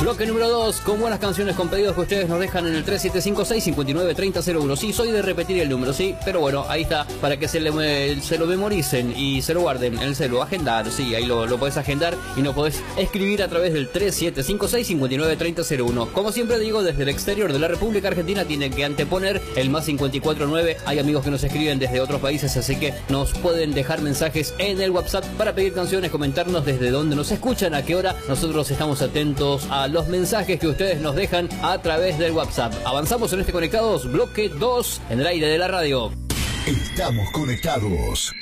Bloque número 2, con buenas canciones con pedidos que ustedes nos dejan en el 3756-593001. Sí, soy de repetir el número, sí, pero bueno, ahí está, para que se lo memoricen y se lo guarden en el celu. Agendar, sí, ahí lo podés agendar y nos podés escribir a través del 3756-593001. Como siempre digo, desde el exterior de la República Argentina tienen que anteponer el más 549. Hay amigos que nos escriben desde otros países, así que nos pueden dejar mensajes en el WhatsApp para pedir canciones, comentarnos desde dónde nos escuchan, a qué hora. Nosotros estamos atentos a los mensajes que ustedes nos dejan a través del WhatsApp. Avanzamos en este Conectados, bloque 2, en el aire de la radio. Estamos conectados.